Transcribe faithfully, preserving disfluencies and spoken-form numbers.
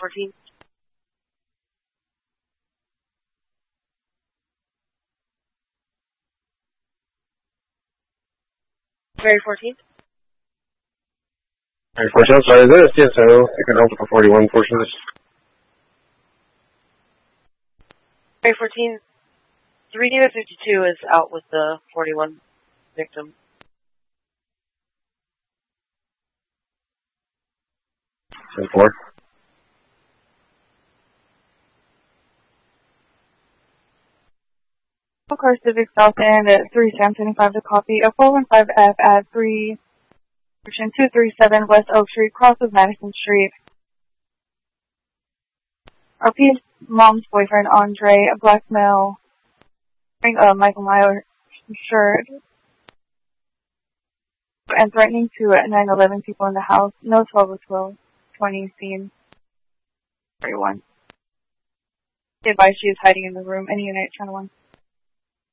fourteen. Mary fourteen. Mary fourteen, sorry, is that a C S O? I can help with the forty-one portion of this. Mary fourteen. three David fifty-two is out with the forty-one victim. ten four. Car Civic South End at three Sam seventy-five to copy. A four one five F at three, two three seven West Oak Street, cross of Madison Street. R P's mom's boyfriend, Andre, a black male, wearing a Michael Myers shirt, and threatening to nine eleven people in the house. No twelve or twelve twenty scene. forty-one. Advice she is hiding in the room. Any unit, channel one.